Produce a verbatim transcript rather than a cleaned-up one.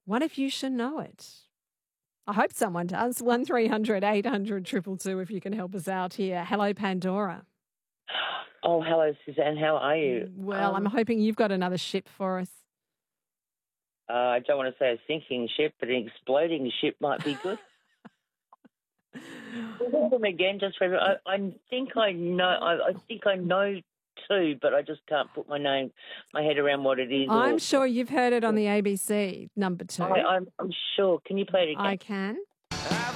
What if you should know it? I hope someone does. one three hundred eight hundred two two two if you can help us out here. Hello, Pandora. Oh, hello, Suzanne. How are you? Well, I'm Um, hoping you've got another ship for us. uh, I don't want to say a sinking ship, but an exploding ship might be good. Them again, just for I, I think I know. I, I think I know too, but I just can't put my name, my head around what it is. I'm or, sure you've heard it on the A B C, number two. I, I'm, I'm sure. Can you play it again? I can.